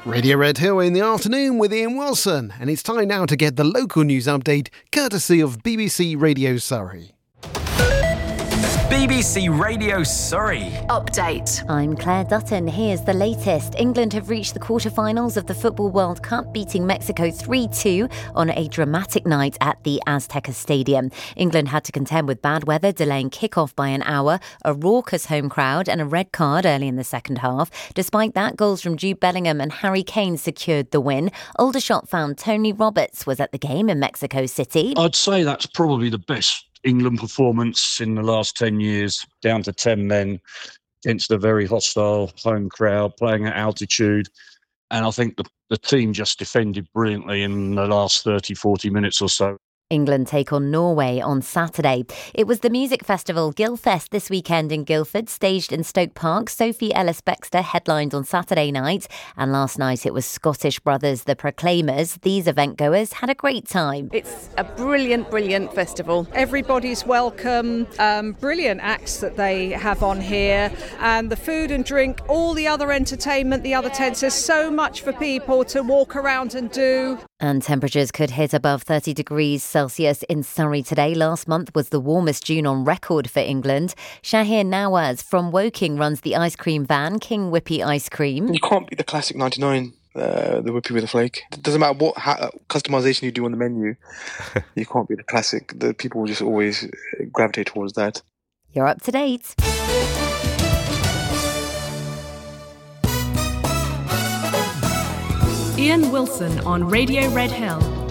Radio Red Hill in the afternoon with Ian Wilson, and it's time now to get the local news update courtesy of BBC Radio Surrey. BBC Radio Surrey. Update. I'm Claire Dutton. Here's the latest. England have reached the quarter-finals of the Football World Cup, beating Mexico 3-2 on a dramatic night at the Azteca Stadium. England had to contend with bad weather, delaying kick-off by an hour, a raucous home crowd and a red card early in the second half. Despite that, goals from Jude Bellingham and Harry Kane secured the win. Aldershot fan Tony Roberts was at the game in Mexico City. I'd say that's probably the best England performance in the last 10 years, down to 10 men against a very hostile home crowd, playing at altitude. And I think the team just defended brilliantly in the last 30, 40 minutes or so. England take on Norway on Saturday. It was the music festival Guildfest this weekend in Guildford, staged in Stoke Park. Sophie Ellis-Bextor headlined on Saturday night, and last night it was Scottish brothers The Proclaimers. These event goers had a great time. It's a brilliant festival. Everybody's welcome, brilliant acts that they have on here, and the food and drink, all the other entertainment, the other tents. There's so much for people to walk around and do. And temperatures could hit above 30 degrees Celsius in Surrey today. Last month was the warmest June on record for England. Shahir Nawaz from Woking runs the ice cream van, King Whippy Ice Cream. You can't beat the classic 99, the Whippy with a flake. It doesn't matter what customization you do on the menu. You can't beat the classic. The people will just always gravitate towards that. You're up to date. Ian Wilson on Radio Red Hill.